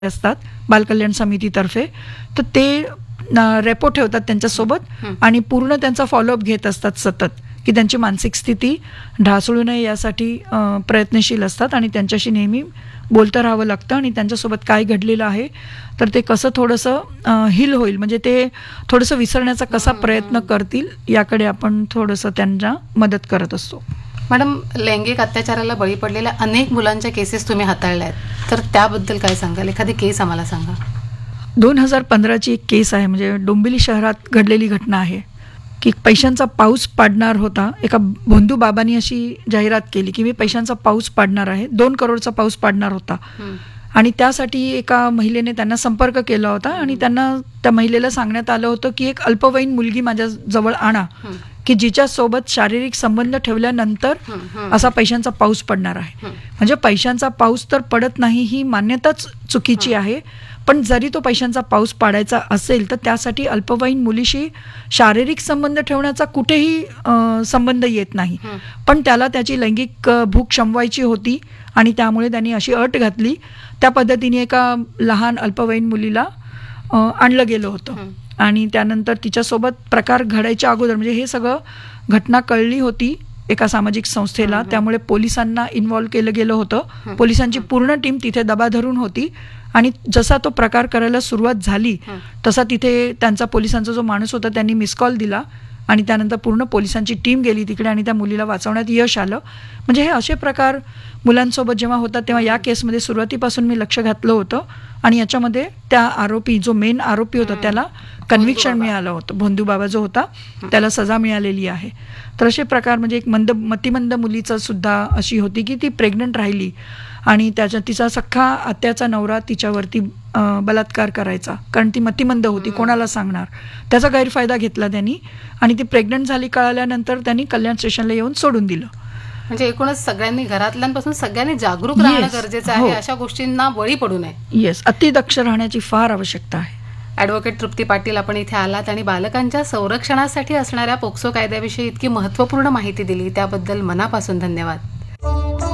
असतात बालकल्याण समितीतर्फे, तर ते रेपो ठेवतात त्यांच्यासोबत आणि पूर्ण त्यांचा फॉलोअप घेत असतात सतत, की त्यांची मानसिक स्थिती ढासळू नये यासाठी प्रयत्नशील असतात आणि त्यांच्याशी नेहमी बोलतं राहावं लागतं आणि त्यांच्यासोबत काय घडलेलं आहे तर ते कसं थोडंसं हील होईल, म्हणजे ते थोडंसं विसरण्याचा कसा प्रयत्न करतील याकडे आपण थोडंसं त्यांना मदत करत असतो. मॅडम, लैंगिक अत्याचाराला बळी पडलेल्या अनेक मुलांच्या केसेस तुम्ही हाताळल्या आहेत, तर त्याबद्दल काय सांगाल? एखादी केस आम्हाला सांगा. 2015ची एक केस आहे, म्हणजे डोंबिवली शहरात घडलेली घटना आहे की पैशांचा पाऊस पाडणार होता. एका भोंदू बाबांनी अशी जाहिरात केली की मी पैशांचा पाऊस पाडणार आहे, 2 करोडचा पाऊस पाडणार होता आणि त्यासाठी एका महिलेने त्यांना संपर्क केला होता आणि त्यांना त्या महिलेला सांगण्यात आलं होतं की एक अल्पवयीन मुलगी माझ्या जवळ आणा की जिच्यासोबत शारीरिक संबंध ठेवल्यानंतर असा पैशांचा पाऊस पडणार आहे. म्हणजे पैशांचा पाऊस तर पडत नाही ही मान्यताच चुकीची आहे, पण जरी तो पैशांचा पाऊस पाडायचा असेल तर त्यासाठी अल्पवयीन मुलीशी शारीरिक संबंध ठेवण्याचा कुठेही संबंध येत नाही, पण त्याला त्याची लैंगिक भूक शमवायची होती आणि त्यामुळे त्यांनी अशी अट घातली. त्या पद्धतीने एका लहान अल्पवयीन मुलीला आणलं गेलं होतं आणि त्यानंतर तिच्यासोबत प्रकार घडायच्या अगोदर, म्हणजे हे सगळं घटना कळली होती एका सामाजिक संस्थेला, त्यामुळे पोलिसांना इन्व्हॉल्व केलं गेलं होतं. पोलिसांची पूर्ण टीम तिथे दबा धरून होती आणि जसा तो प्रकार करायला सुरुवात झाली तसा तिथे त्यांचा पोलिसांचा जो माणूस होता त्यांनी मिस कॉल दिला आणि त्यानंतर पूर्ण पोलिसांची टीम गेली तिकडे आणि त्या मुलीला वाचवण्यात यश आलं. म्हणजे हे असे प्रकार मुलांसोबत जेव्हा होतात तेव्हा या केसमध्ये सुरुवातीपासून मी लक्ष घातलं होतं आणि याच्यामध्ये त्या आरोपी, जो मेन आरोपी होता त्याला कन्व्हिक्शन मिळालं होतं. भोंदू बाबा जो होता त्याला सजा मिळालेली आहे. तर असे प्रकार, म्हणजे एक मतिमंद मुलीचं सुद्धा अशी होती की ती प्रेग्नंट राहिली आणि तिचा सख्खा आत्याचा नवरा तिच्यावरती बलात्कार करायचा, कारण ती मतिमंद होती, कोणाला सांगणार. त्याचा गैरफायदा घेतला त्यांनी आणि ती प्रेग्नंट झाली कळाल्यानंतर त्यांनी कल्याण स्टेशनला येऊन सोडून दिलं. म्हणजे एकूणच सगळ्यांनी, घरातल्यांपासून सगळ्यांनी जागरूक राहणं गरजेचं आहे, अशा गोष्टींना बळी पडू नये. येस, अतिदक्ष राहण्याची फार आवश्यकता आहे. ॲडव्होकेट तृप्ती पाटील, आपण इथे आलात आणि बालकांच्या संरक्षणासाठी असणाऱ्या पोक्सो कायद्याविषयी इतकी महत्त्वपूर्ण माहिती दिली, त्याबद्दल मनापासून धन्यवाद.